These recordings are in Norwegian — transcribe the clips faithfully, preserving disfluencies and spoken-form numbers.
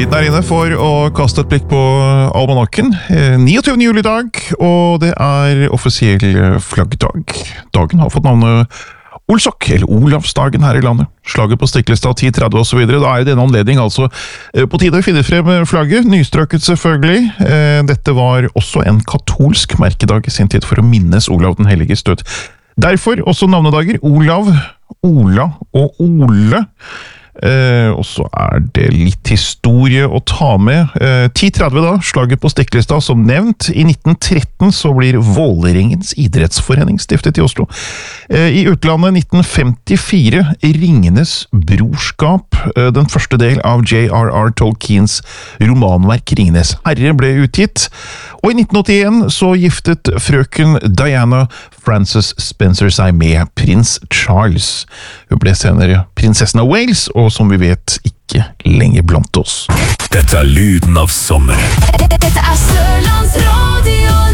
Tiden er inne for å kaste et blikk på almanakken. niogtyvende juli i dag, og det er offisiell flaggdag. Dagen har fått navnet Olsok, eller Olavsdagen her i landet. Slaget på Stiklestad ti tretti og så videre. Da er det denne anledning altså på tide å finne frem flagget, nystrøket selvfølgelig. Dette var også en katolsk merkedag i sin tid for å minnes Olav den helliges død. Derfor også navnedager Olav, Ola og Ole. Eh, og så er det litt historie å ta med. Eh, ti tretti da, slaget på Stiklestad som nevnt. I nitten tretten så blir Vålerengens idrettsforening stiftet i Oslo. Eh, I utlandet nitten femtifire, Ringenes brorskap. Eh, den første del av J R R Tolkiens romanverk Ringenes herre ble utgitt. Og i nitten åttien så giftet frøken Diana Frances Spencer seg med prins Charles. Hun ble senere prinsessen av Wales, og som vi vet ikke lenger blant oss. Dette er lyden av sommer. Dette er Sørlandsradion.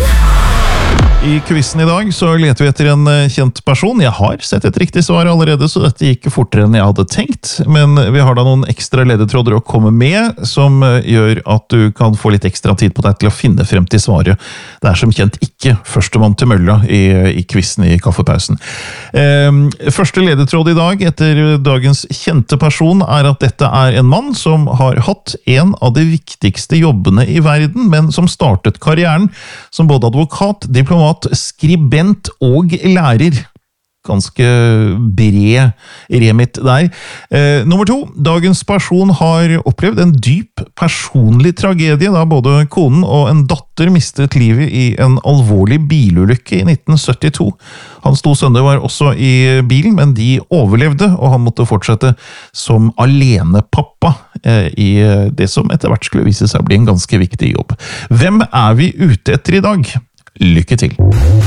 I quizen i dag så leter vi etter en kjent person. Jeg har sett et riktig svar allerede, så dette gikk fortere enn jeg hadde tenkt. Men vi har da noen ekstra ledetråder å komme med, som gjør at du kan få litt ekstra tid på deg til å finne frem til svaret. Det er som kjent ikke førstemann til mølla i, i quizen i kaffepausen. Eh, første ledetråd i dag etter dagens kjente person er at dette er en mann som har hatt en av de viktigste jobbene i verden, men som startet karrieren som både advokat, diplomat, skribent og lærer. Ganske bred remit der. Eh, nummer to. Dagens person har opplevd en dyp personlig tragedie, da både konen og en datter mistet livet i en alvorlig bilulykke i nitten syttito. Hans to sønner var også i bilen, men de overlevde, og han måtte fortsette som alenepappa eh, i det som etter hvert skulle vise seg å bli en ganske viktig jobb. Hvem er vi ute etter i dag? Lykke til!